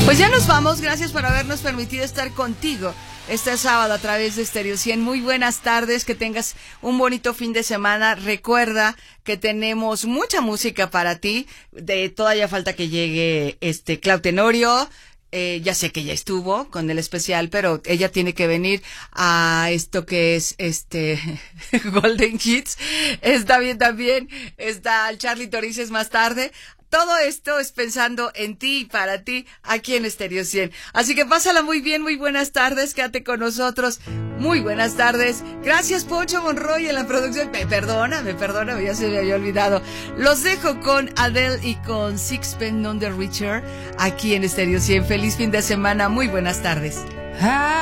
Pues ya nos vamos, gracias por habernos permitido estar contigo este sábado a través de Stereo 100. Muy buenas tardes, que tengas un bonito fin de semana. Recuerda que tenemos mucha música para ti. Todavía falta que llegue Clau Tenorio. Ya sé que ya estuvo con el especial, pero ella tiene que venir a esto que es Golden Hits. Está bien también, está el Charlie Torices más tarde. Todo esto es pensando en ti y para ti aquí en Stereo 100. Así que pásala muy bien, muy buenas tardes, quédate con nosotros. Muy buenas tardes. Gracias, Poncho Monroy en la producción. Perdóname, ya se me había olvidado. Los dejo con Adele y con Sixpence None the Richer aquí en Stereo 100. Feliz fin de semana, muy buenas tardes.